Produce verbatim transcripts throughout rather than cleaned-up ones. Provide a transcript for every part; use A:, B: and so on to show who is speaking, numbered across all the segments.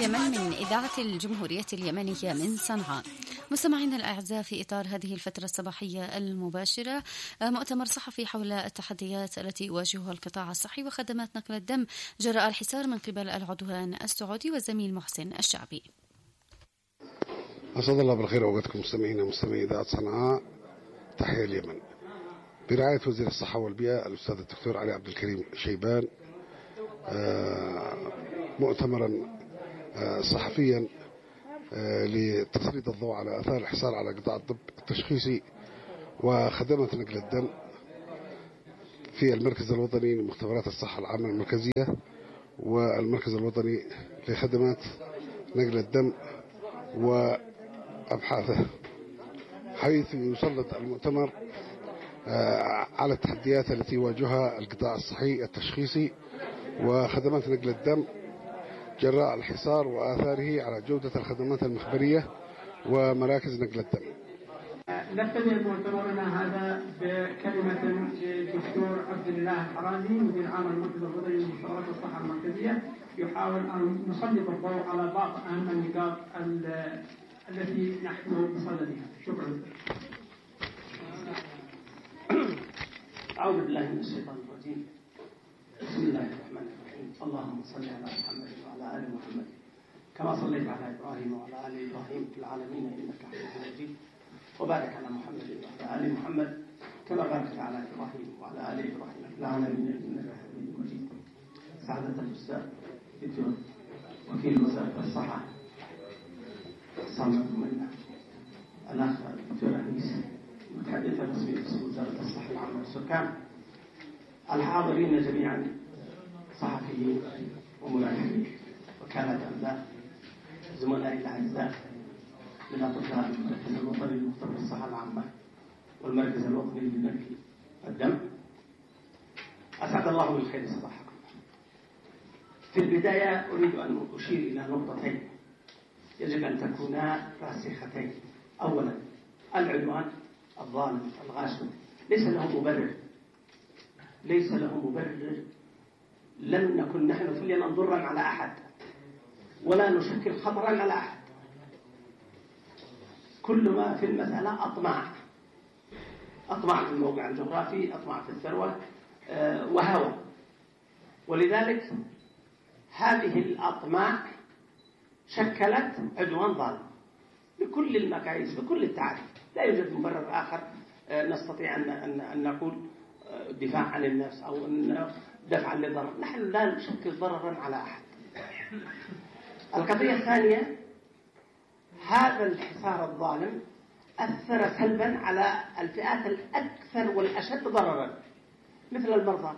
A: اليمن من إذاعة الجمهورية اليمنية من صنعاء. مستمعينا الأعزاء، في إطار هذه الفترة الصباحية المباشرة مؤتمر صحفي حول التحديات التي يواجهها القطاع الصحي وخدمات نقل الدم جراء الحصار من قبل العدوان السعودي، والزميل محسن الشعبي.
B: أسعد الله بالخير أوقاتكم مستمعينا مستمعي إذاعة صنعاء. تحية اليمن برعاية وزير الصحة والبيئة الأستاذ الدكتور علي عبد الكريم شيبان مؤتمرا صحفيا لتسليط الضوء على آثار الحصار على قطاع الطب التشخيصي وخدمات نقل الدم في المركز الوطني لمختبرات الصحة العامة المركزية والمركز الوطني لخدمات نقل الدم وأبحاثه، حيث يسلط المؤتمر على التحديات التي يواجهها القطاع الصحي التشخيصي وخدمات نقل الدم جراء الحصار وآثاره على جودة الخدمات المخبرية ومراكز نقل الدم.
C: نبتدئ مؤتمرنا هذا بكلمة للدكتور عبد الله الحرازي مدير عام المركز الوطني لمختبرات الصحة المركزية، يحاول أن نسلط الضوء على بعض أهم النقاط التي نحن بصددها. شكرا.
D: أعوذ بالله من الشيطان الرجيم. بسم الله الرحمن الرحيم. اللهم صل على محمد وعلى آل محمد كما صليت على إبراهيم وعلى آل إبراهيم في العالمين إنك حميد مجيد، وبارك على محمد وعلى آل محمد كما باركت على إبراهيم وعلى آل إبراهيم في العالمين إنك حميد مجيد. سعادة الأستاذ دكتور وكيل وزارة الصحة صامت منا، الأخ الدكتور أنيس متحدث الرسمي باسم وزارة الصحة العامة والسكان، الحاضرين جميعا صحفيين وملاحقين، وكالة أملاء، زملائي الأعزاء من أطباء المركز الوطني لمختبر الصحة العامة والمركز الوطني لنقل الدم، أسعد الله بالخير صباحكم. في البداية أريد أن أشير إلى نقطتين يجب أن تكونا راسختين. أولا، العدوان الظالم الغاشم ليس له مبرر، ليس له مبرر. لم نكن نحن في اليمن ضرا على أحد ولا نشكل خطرا على أحد، كل ما في المسألة أطماع، أطماع في الموقع الجغرافي، أطماع في الثروة وهوى. ولذلك هذه الأطماع شكلت عدوان ظالم بكل المقاييس بكل التعريف. لا يوجد مبرر آخر نستطيع أن أن نقول دفاع عن النفس أو أن دفعا للضرر. نحن لا نشكل ضررا على أحد. القضية الثانية، هذا الحصار الظالم أثر سلبا على الفئات الأكثر والأشد ضررا مثل المرضى.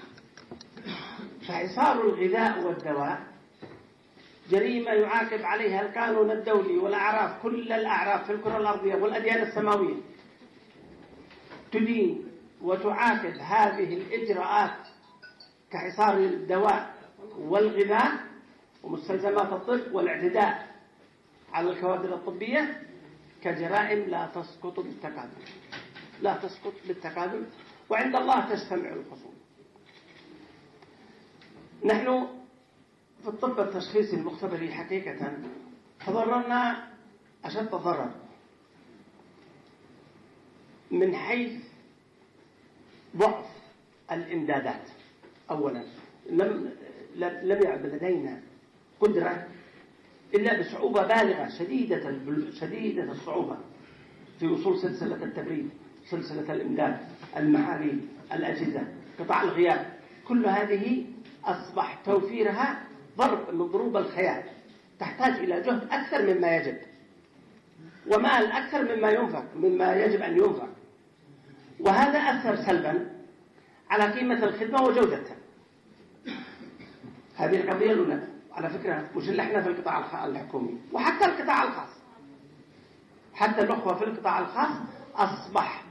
D: فحصار الغذاء والدواء جريمة يعاقب عليها القانون الدولي والأعراف، كل الأعراف في الكرة الأرضية والأديان السماوية تدين وتعاقب هذه الإجراءات كحصار الدواء والغذاء ومستلزمات الطب والاعتداء على الكوادر الطبية كجرائم لا تسقط بالتقادم، لا تسقط بالتقادم، وعند الله تجتمع الخصوم. نحن في الطب التشخيصي المختبري حقيقة تضررنا أشد ضرر من حيث ضعف الإمدادات. أولا، لم لم يعد لدينا قدرة إلا بصعوبة بالغة شديدة شديدة الصعوبة في وصول سلسلة التبريد، سلسلة الإمداد، المحاليل، الأجهزة، قطاع الغياب، كل هذه أصبح توفيرها ضرب من ضروب الخيال، تحتاج إلى جهد أكثر مما يجب ومال أكثر مما ينفق مما يجب أن ينفق، وهذا أثر سلبا على قيمة الخدمة وجودتها. هذه القضية لنا على فكرة مش اللي احنا في القطاع الحكومي وحتى القطاع الخاص، حتى الأخوة في القطاع الخاص أصبح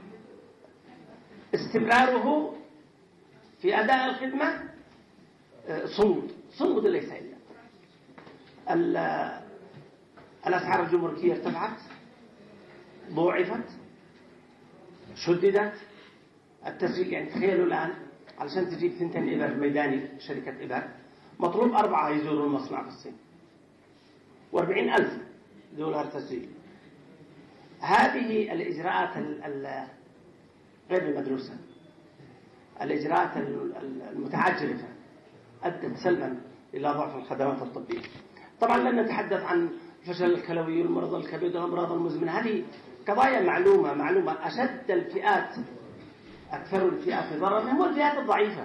D: استمراره في أداء الخدمة صمود صمود ليس إلا الأسعار الجمركية ارتفعت، ضوعفت، شددت. التسجيل يعني تخيلوا الآن علشان تجيب ثنتين إبر ميداني شركة إبر مطلوب أربعة يزوروا المصنع في الصين. وأربعين ألف دولار تسويق. هذه الإجراءات غير المدروسة، الإجراءات المتعجلة أدت سلبا إلى ضعف الخدمات الطبية. طبعا لن نتحدث عن الفشل الكلوي والمرض الكبد والأمراض المزمنة، هذه قضايا معلومة معلومة. أشد الفئات أكثر الفئات ضررا هو الفئات الضعيفة،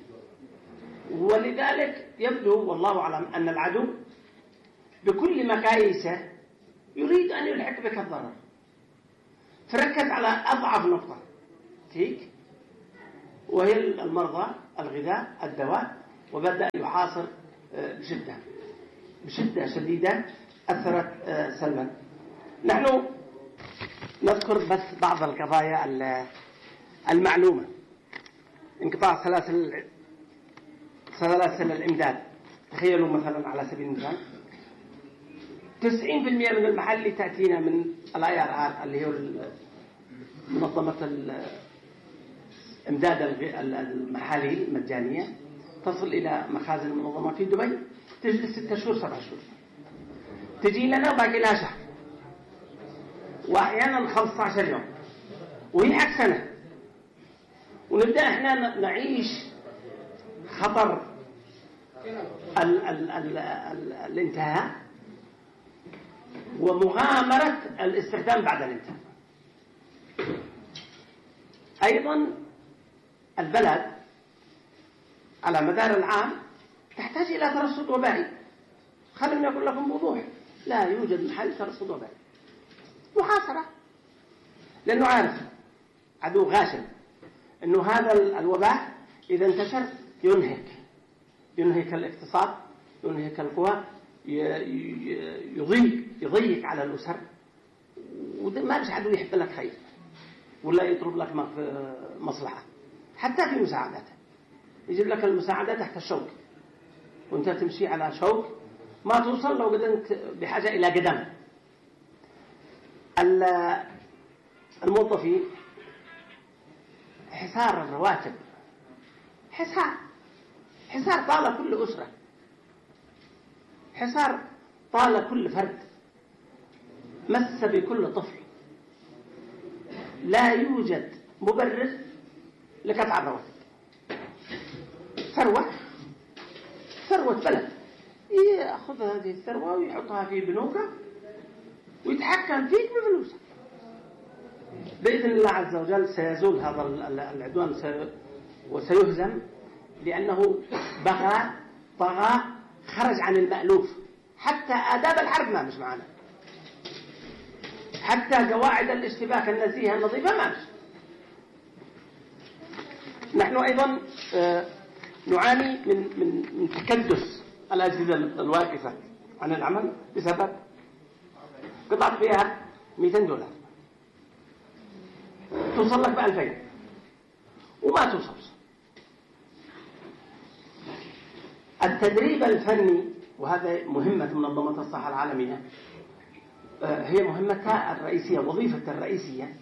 D: ولذلك يبدو والله أعلم أن العدو بكل مكاييسه يريد أن يلحق بك الضرر، فركز على أضعف نقطة فيك وهي المرضى، الغذاء، الدواء، وبدأ يحاصر بشدة بشدة شديدة أثرت سلبا. نحن نذكر بس بعض القضايا المعلومة. انقطاع سلاسل سلاسل الإمداد. تخيلوا مثلا على سبيل المثال تسعين بالمئة من المحل اللي تأتينا من الاي ار ار اللي هي منظمة إمداد المحاليل المجانية، تصل إلى مخازن المنظمة في دبي، تجلس ستة شهور سبعة شهور، تجي لنا باقي لها شهر وأحيانا خمسة عشر يوم، وهي عكسنا. ونبدأ إحنا نعيش خطر ال ال ال ال الانتهاء ومغامرة الاستخدام بعد الانتهاء. أيضا البلد على مدار العام تحتاج إلى ترصد وبائي. خليني أقول لكم بوضوح، لا يوجد محل ترصد وبائي، محاصرة، لأنه عارف عدو غاشم أنه هذا الوباء إذا انتشر ينهك ينهك الاقتصاد، ينهك القوى، يضيق يضيق على الأسر، وما مش عدو يحب لك خير ولا يطلب لك مصلحة. حتى في مساعداته يجيب لك المساعدة تحت الشوك، وانت تمشي على شوك ما توصل لو قدمت بحاجة إلى قدم. الموظفين حصار الرواتب، حصار حصار طال كل أسرة، حصار طال كل فرد، مس بكل طفل. لا يوجد مبرر لقطع الرواتب. ثروة ثروة بلد يأخذ هذه الثروة ويحطها في بنوكه ويتحكم فيك بفلوسك. بإذن الله عز وجل سيزول هذا العدوان وسيهزم، لأنه بغى طغى، خرج عن المألوف. حتى آداب الحرب ما مش معنا، حتى قواعد الاشتباك النزيهة النظيفة ما مش. نحن أيضا نعاني من من من تكدس الأجهزة الواقفة عن العمل بسبب قطعة فيها مئتين دولار توصل لك بألفين وما توصل. التدريب الفني، وهذا مهمة منظمة الصحة العالمية، هي مهمتها الرئيسية، وظيفتها الرئيسية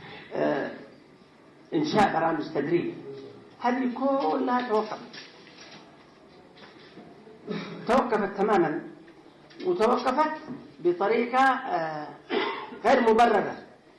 D: إنشاء برامج تدريب. هذه كلها توقفت توقفت تماما، وتوقفت بطريقة غير مبررة.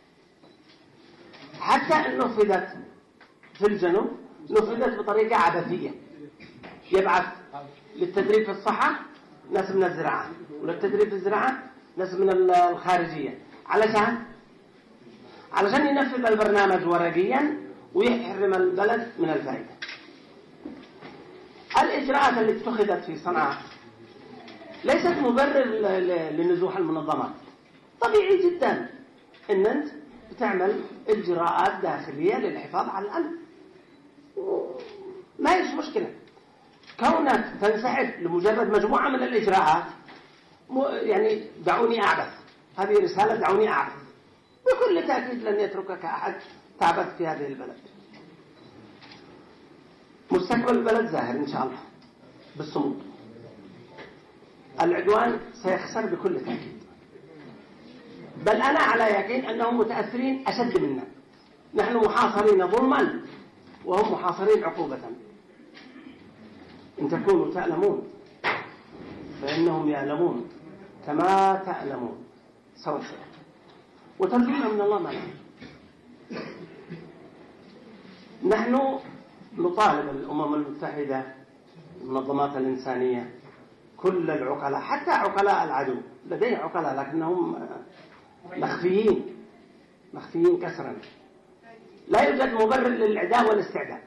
D: حتى أن نفذت في الجنوب نفذت بطريقة عبثية. يبعث للتدريب في الصحة ناس من الزراعة، وللتدريب في الزراعة ناس من الخارجية، علشان علشان ينفذ البرنامج ورقيا ويحرم البلد من الفائدة. الإجراءات اللي اتخذت في صنعاء ليست مبرر لنزوح المنظمات. طبيعي جدا ان انت بتعمل اجراءات داخلية للحفاظ على الامن، ما هيش مشكلة. كونك تنسحب لمجرد مجموعة من الإجراءات يعني دعوني أعبث، هذه رسالة دعوني أعبث. بكل تأكيد لن يتركك أحد تعبث في هذه البلد. مستقبل البلد زاهر إن شاء الله بالصمود. العدوان سيخسر بكل تأكيد، بل أنا على يقين أنهم متأثرين أشد منا. نحن محاصرين ظلما وهم محاصرين عقوبة. إن تكونوا تعلمون فإنهم يعلمون، كما تعلمون سواء وترجون من الله ما نعلم. نحن نطالب الأمم المتحدة، المنظمات الإنسانية، كل العقلاء، حتى عقلاء العدو لديه عقلاء لكنهم مخفيين مخفيين كسرا. لا يوجد مبرر للإعدام والاستعدام،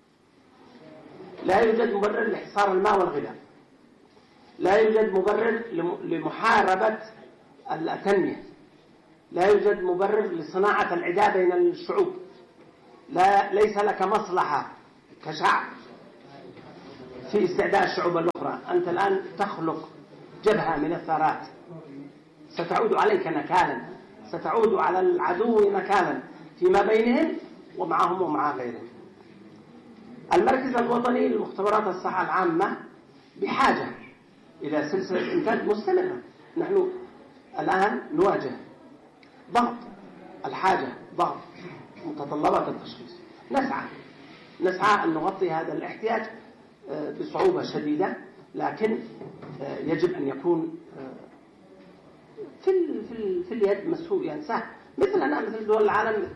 D: لا يوجد مبرر لحصار الماء والغذاء، لا يوجد مبرر لمحاربة التنمية، لا يوجد مبرر لصناعة العداء بين الشعوب. لا ليس لك مصلحة كشعب في استعداء الشعوب الأخرى. أنت الآن تخلق جبهة من الثارات ستعود عليك نكالا، ستعود على العدو نكالا فيما بينهم ومعهم ومع غيرهم. المركز الوطني للمختبرات الصحة العامة بحاجة إلى سلسلة إنتاج مستمرة. نحن الآن نواجه ضغط الحاجة، ضغط متطلبات التشخيص. نسعى نسعى أن نغطي هذا الاحتياج بصعوبة شديدة، لكن يجب أن يكون في في في اليد مسؤول، يعني سهل مثلنا مثل دول العالم.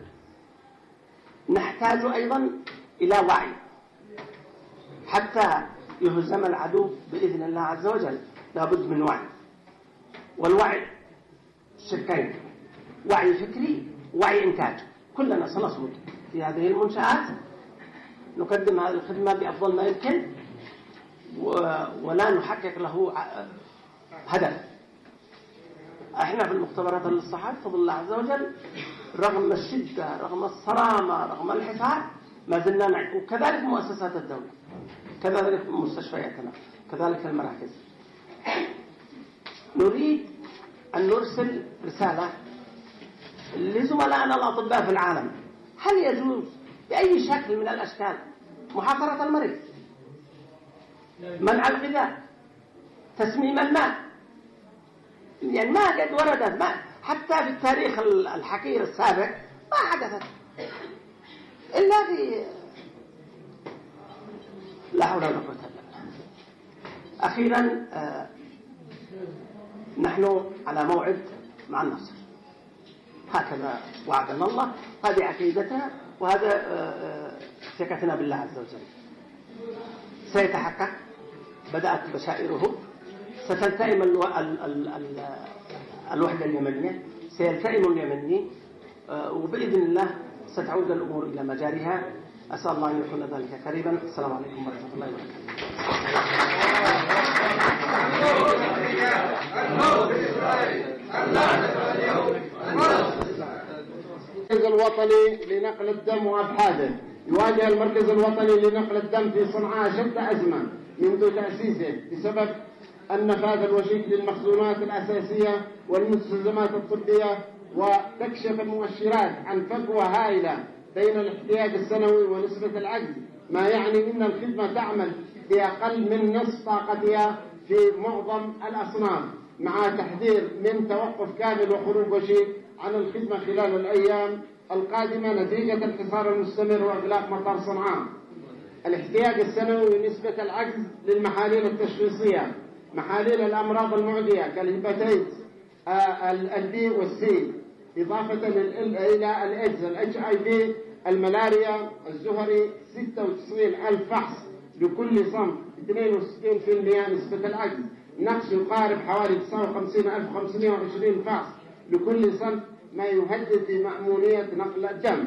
D: نحتاج أيضا إلى وعي حتى يهزم العدو بإذن الله عز وجل. لابد من وعي، والوعي شقين: وعي فكري، وعي إنتاج. كلنا سنصمد في هذه المنشآت، نقدم هذه الخدمة بأفضل ما يمكن ولا نحقق له هدف. احنا في المختبرات للصحة بفضل الله عز وجل رغم الشدة، رغم الصرامة، رغم الحصار، ما زلنا نعيش. وكذلك مؤسسات الدولة، كذلك مستشفياتنا، كذلك المراكز. نريد أن نرسل رسالة لزملائنا الأطباء في العالم: هل يجوز بأي شكل من الأشكال محاصرة المريض، منع الغذاء، تسميم الماء؟ يعني ما قد وردت، ما حتى في التاريخ الحقير السابق ما حدثت إلا في لا حول ولا قوة إلا بالله. أخيرا آه نحن على موعد مع النصر، هكذا وعدنا الله، هذه عقيدتنا وهذا آه ثقتنا بالله عز وجل. سيتحقق، بدأت بشائره، ستلتئم الو... ال... ال... ال... الوحدة اليمنية، سيلتئم اليمنيين، وبإذن الله ستعود الأمور إلى مجاريها. أسأل الله أن يكون ذلك قريبا. السلام عليكم ورحمة الله
E: وبركاته. المركز الوطني لنقل الدم وأبحاثه يواجه المركز الوطني لنقل الدم في صنعاء أشد أزمة منذ تأسيسه بسبب النفاذ الوشيك للمخزونات الأساسية والمستلزمات الطبية، وتكشف المؤشرات عن فجوة هائلة بين الاحتياج السنوي ونسبة العجز، ما يعني أن الخدمة تعمل بأقل من نصف طاقتها في معظم الأصناف، مع تحذير من توقف كامل وخروج وشيك عن الخدمة خلال الأيام القادمة نتيجة الحصار المستمر وإغلاق مطار صنعاء. الاحتياج السنوي ونسبة العجز للمحاليل التشخيصية، محاليل الأمراض المعدية كالهيباتيتس البي والسي، إضافة إلى الإيدز، الاتش اي في، الملاريا، الزهري. ستة وتسعين ألف فحص لكل صنف، اثنين وستين بالمئة نسبة العجز. نقص يقارب حوالي تسعة وخمسين ألف وخمسمئة وعشرين فحص لكل صنف، ما يهدد بمأمونية نقل الدم.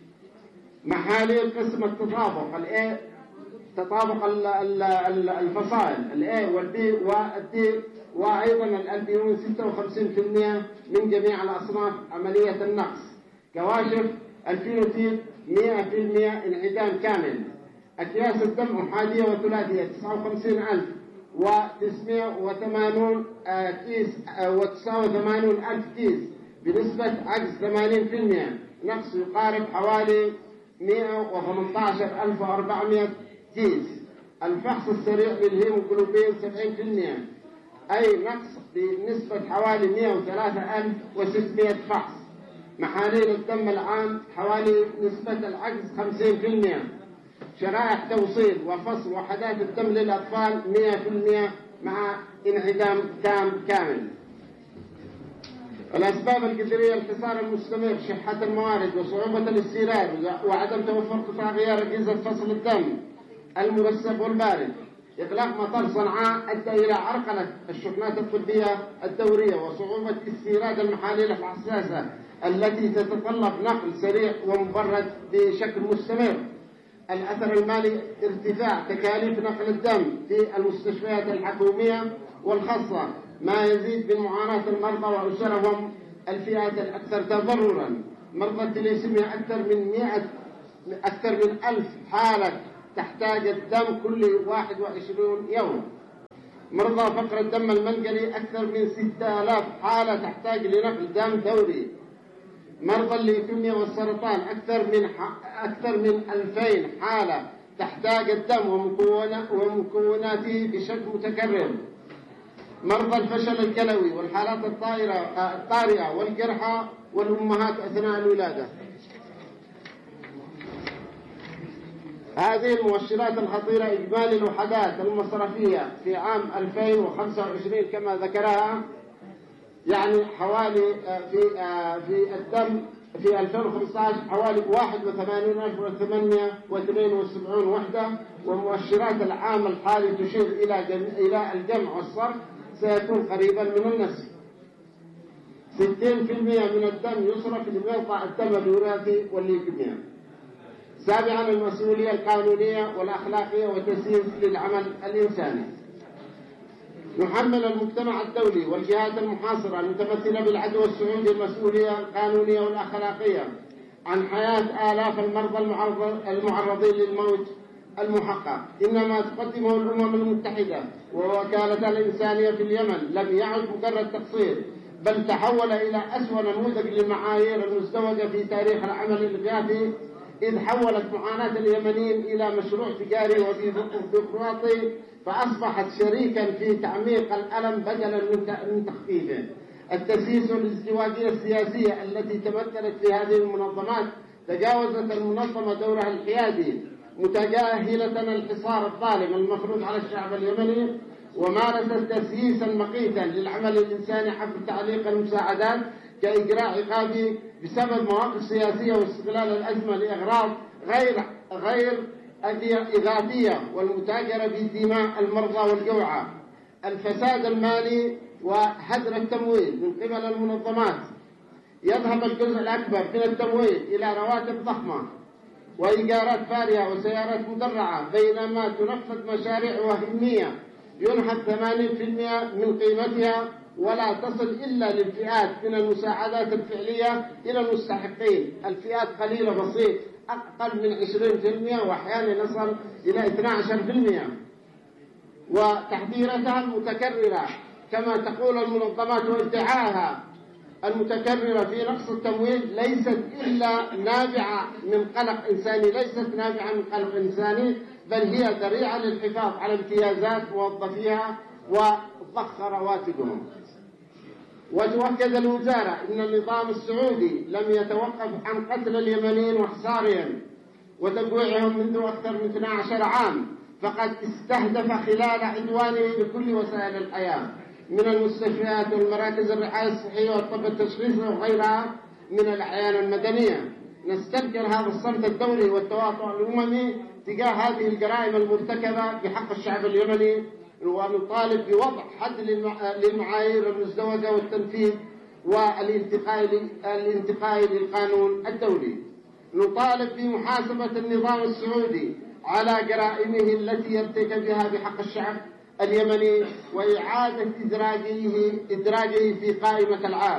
E: محاليل قسم التطابق، الاي تطابق الفصائل الاي والبي والدي، وايضا الالبيون ستة وخمسين بالمئة من جميع الاصناف عمليه النقص. كواشف الفينوتيب مئة بالمئة انعدام كامل. اكياس الدم احاديه وثلاثيه تسعة وخمسين ألف وتسعمئة وثمانين كيس وتسعة وثمانين ألف كيس بنسبه عجز ثمانين بالمئة. نقص يقارب حوالي مئة وثمانية عشر ألف وأربعمئة كيس. الفحص السريع للهيموجلوبين سبعين بالمئة، أي نقص بنسبة حوالي مئة وثلاثة ألف وستمئة فحص. محاليل الدم العام حوالي نسبة العجز خمسين بالمئة. شرائح توصيل وفصل وحدات الدم للأطفال مئة بالمئة مع انعدام تام كامل. الأسباب الجذرية الحصار المستمر، شحة الموارد وصعوبة الاستيراد وعدم توفر قطع غيار أجهزة فصل الدم المرسب والبارد. إغلاق مطار صنعاء أدى إلى عرقلة الشحنات الطبية الدورية وصعوبة استيراد المحاليل الحساسة التي تتطلب نقل سريع ومبرد بشكل مستمر. الأثر المالي، ارتفاع تكاليف نقل الدم في المستشفيات الحكومية والخاصة ما يزيد من معاناة المرضى وأسرهم الفئات الأكثر تضررا. مرضى التليسيميا أكثر من مئة أكثر من ألف حالة تحتاج الدم كل واحد وعشرين يوم. مرضى فقر الدم المنقلي أكثر من ستة آلاف حالة تحتاج لنقل دم دوري. مرضى الليكيميا والسرطان أكثر من أكثر من ألفين حالة تحتاج الدم ومكوناته بشكل متكرر. مرضى الفشل الكلوي والحالات الطائرة الطارئة والجرحى والأمهات أثناء الولادة. هذه المؤشرات الخطيرة إجمالي الوحدات المصرفية في عام ألفين وخمسة وعشرين كما ذكرها، يعني حوالي في في الدم في ألفين وخمسة عشر حوالي واحد وثمانين ألف وثمانمئة واثنين وسبعين وحدة، ومؤشرات العام الحالي تشير إلى إلى الجمع والصرف سيكون قريبا من النصف. ستين بالمئة من الدم يصرف لمقطع الدم الوراثي والليكيميا. سابعا المسؤولية القانونية والأخلاقية وتسييس للعمل الإنساني. يحمل المجتمع الدولي والجهات المحاصرة المتمثلة بالعدو السعودي المسؤولية القانونية والأخلاقية عن حياة آلاف المرضى المعرضين للموت المحقق. إنما تقدمه الأمم المتحدة ووكالتها الإنسانية في اليمن لم يعد مجرد تقصير، بل تحول إلى أسوأ نموذج للمعايير المزدوجة في تاريخ العمل الإغاثي، إذ حولت معاناة اليمنيين إلى مشروع تجاري وبيروقراطي، فأصبحت شريكا في تعميق الألم بدلا من تخفيفه. التسييس والازدواجية السياسية التي تمثلت في هذه المنظمات تجاوزت المنظمة دورها الحيادي، متجاهلة الحصار الظالم المفروض على الشعب اليمني، ومارست تسييسا مقيتا للعمل الإنساني عبر تعليق المساعدات كإجراء عقابي بسبب مواقف سياسية واستغلال الأزمة لأغراض غير غير إغاثية والمتاجرة بدماء المرضى والجوعى. الفساد المالي وهدر التمويل من قبل المنظمات. يذهب الجزء الأكبر من التمويل إلى رواتب ضخمة وإيجارات فارهة وسيارات مدرعة، بينما تنفذ مشاريع وهمية ينحت ثمانين بالمئة من قيمتها ولا تصل إلا للفئات من المساعدات الفعلية إلى المستحقين. الفئات قليلة بسيط أقل من عشرين بالمئة وأحيانا نصل إلى اثني عشر بالمئة. وتحذيراتها المتكررة كما تقول المنظمات وادعاها المتكررة في نقص التمويل ليست إلا نابعة من قلق إنساني، ليست نابعة من قلق إنساني، بل هي ذريعة للحفاظ على امتيازات موظفيها وضخ رواتبهم. وتؤكد الوزارة أن النظام السعودي لم يتوقف عن قتل اليمنيين وحصارهم وتجويعهم منذ أكثر من اثني عشر عام، فقد استهدف خلال عدوانه بكل وسائل الحياة من المستشفيات والمراكز الرعاية الصحية والطب التشخيصي وغيرها من الأعيان المدنية. نستذكر هذا الصمت الدولي والتواطؤ الأممي تجاه هذه الجرائم المرتكبة بحق الشعب اليمني، ونطالب بوضع حد للمعايير المزدوجة والتنفيذ والانتقاء للقانون الدولي. نطالب بمحاسبة النظام السعودي على جرائمه التي يرتكبها بحق الشعب اليمني وإعادة إدراجه إدراجه في قائمة العار.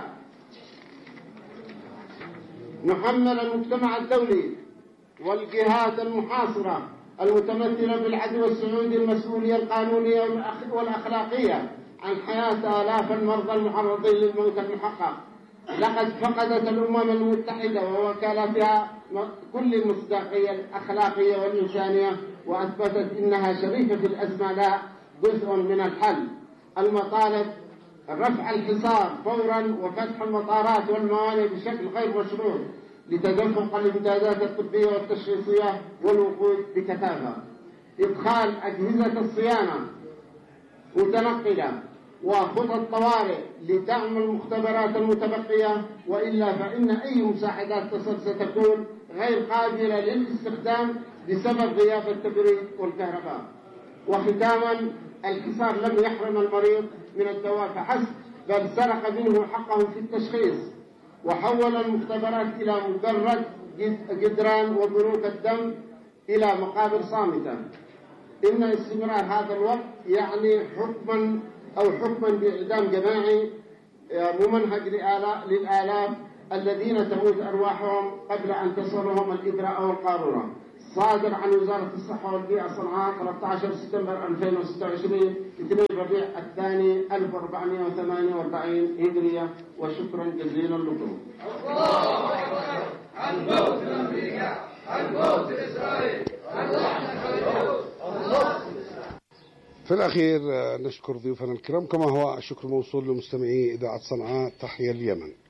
E: نحمل المجتمع الدولي والجهات المحاصرة المتمثلة بالعدو السعودي المسؤولية القانونية والأخلاقية عن حياة آلاف المرضى المعرضين للموت المحقق. لقد فقدت الأمم المتحدة ووكالاتها كل المصداقية الأخلاقية والإنسانية، وأثبتت أنها شريكة في الأزمة لا جزء من الحل. المطالب رفع الحصار فورا وفتح المطارات والموانئ بشكل غير مشروع لتدفق الامدادات الطبية والتشخيصية والوقود بكثافة. إدخال أجهزة الصيانة متنقلة وخطط طوارئ لدعم المختبرات المتبقية، وإلا فإن أي مساعدات تصل ستكون غير قادرة للاستخدام بسبب غياب التبريد والكهرباء. وختاما، الحصار لم يحرم المريض من الدواء فحسب، بل سرق منه حقه في التشخيص، وحول المختبرات إلى مجرد جدران وبنوك الدم إلى مقابر صامتة. إن استمرار هذا الوضع يعني حكما أو حكما بإعدام جماعي ممنهج للآلاف الذين تموت أرواحهم قبل أن تصلهم الإبرة أو القارورة، صادر عن وزارة الصحة والبيئة صنعاء ثلاثة عشر سبتمبر ألفين وستة وعشرين اثنين ربيع الثاني ألف وأربعمائة وثمانية وأربعين هجرية. وشكرا جزيلا لكم.
F: الله أكبر. الموت لأمريكا، الموت لإسرائيل،
B: في الأخير نشكر ضيوفنا الكرام، كما هو الشكر موصول لمستمعي إذاعة صنعاء. تحيا اليمن.